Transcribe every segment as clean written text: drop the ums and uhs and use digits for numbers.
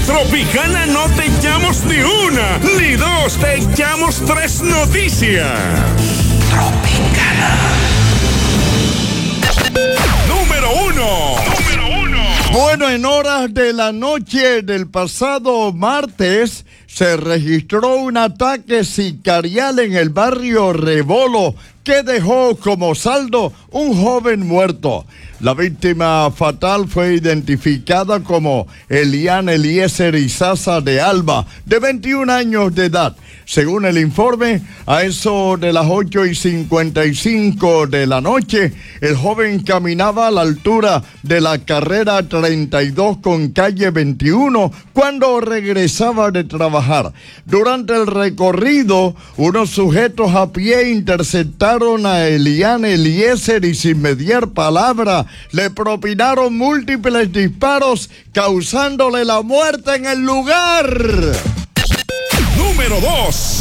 Tropicana no te echamos ni una, ni dos, te echamos tres noticias. Tropicana. Número uno. Bueno, en horas de la noche del pasado martes se registró un ataque sicarial en el barrio Rebolo que dejó como saldo un joven muerto. La víctima fatal fue identificada como Elian Eliezer Izaza de Alba, de 21 años de edad. Según el informe, a eso de las 8:55 de la noche, el joven caminaba a la altura de la carrera 32 con calle 21 cuando regresaba de trabajar. Durante el recorrido, unos sujetos a pie interceptaron a Elian Eliezer y sin mediar palabra le propinaron múltiples disparos, causándole la muerte en el lugar. Número 2.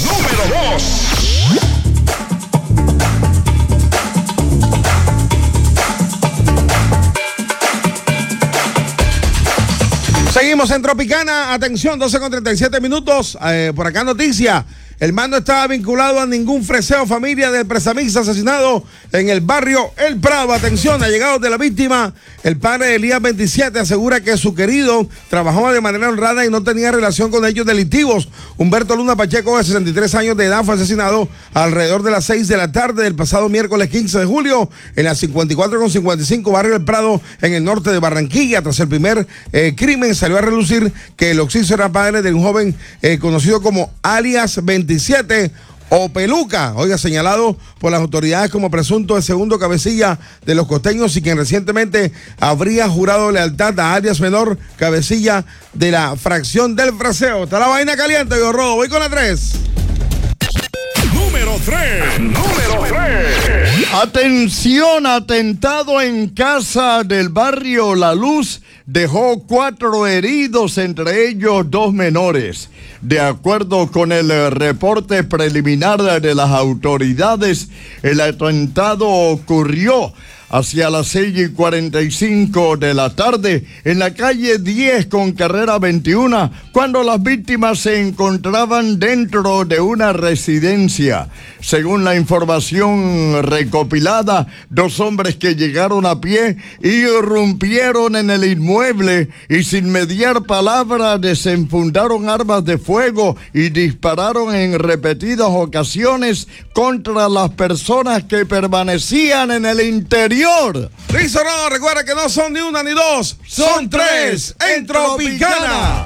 Seguimos en Tropicana. Atención, 12:37. Por acá noticia. El man no estaba vinculado a ningún freseo. Familia del prestamista asesinado en el barrio El Prado. Atención, allegados de la víctima. El padre de Elías 27 asegura que su querido trabajaba de manera honrada y no tenía relación con hechos delictivos. Humberto Luna Pacheco, de 63 años de edad, fue asesinado alrededor de las 6 de la tarde del pasado miércoles 15 de julio en la 54/55 barrio El Prado, en el norte de Barranquilla. Tras el primer crimen, salió a relucir que el occiso era padre de un joven conocido como alias 27 o Peluca, señalado por las autoridades como presunto de segundo cabecilla de los costeños y quien recientemente habría jurado lealtad a alias menor, cabecilla de la fracción del fraseo. Está la vaina caliente, yo robo. Voy con la 3. Número 3. Atención, atentado en casa del barrio La Luz dejó 4 heridos, entre ellos 2 menores. De acuerdo con el reporte preliminar de las autoridades, el atentado ocurrió hacia las 6:45 de la tarde en la calle 10 con carrera 21, cuando las víctimas se encontraban dentro de una residencia. Según la información recopilada, 2 hombres que llegaron a pie irrumpieron en el inmueble y sin mediar palabra desenfundaron armas de fuego y dispararon en repetidas ocasiones contra las personas que permanecían en el interior. Listo, no, recuerda que no son ni una ni dos, son 3 en Tropicana.